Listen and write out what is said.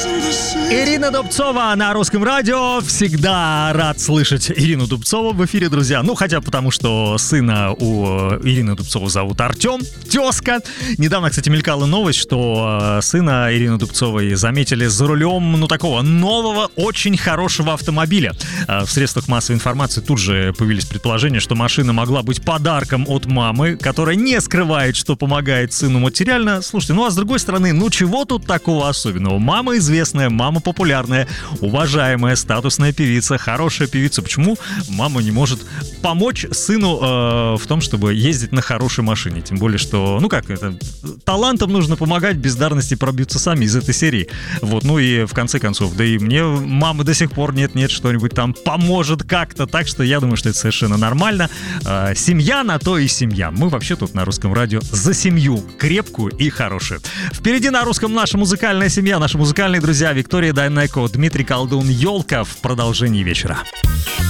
Ирина Дубцова на Русском радио. Всегда рад слышать Ирину Дубцову в эфире, друзья. Ну, хотя потому, что сына у Ирины Дубцовой зовут Артем, тезка. Недавно, кстати, мелькала новость, что сына Ирины Дубцовой заметили за рулем, ну, такого нового, очень хорошего автомобиля. В средствах массовой информации тут же появились предположения, что машина могла быть подарком от мамы, которая не скрывает, что помогает сыну материально. Слушайте, ну, а с другой стороны, ну, чего тут такого особенного? Мама известная, мама популярная, уважаемая, статусная певица, хорошая певица. Почему мама не может помочь сыну в том, чтобы ездить на хорошей машине? Тем более, что, ну как это, талантам нужно помогать, бездарности пробьются сами из этой серии. Вот, ну и в конце концов, да и мне мама до сих пор нет-нет, что-нибудь там поможет как-то. Так что я думаю, что это совершенно нормально. Семья на то и семья. Мы вообще тут на Русском радио за семью крепкую и хорошую. Впереди на Русском наша музыкальная семья, наши музыкальные друзья Виктория Дайнеко, Дмитрий Колдун, Ёлка в продолжении вечера.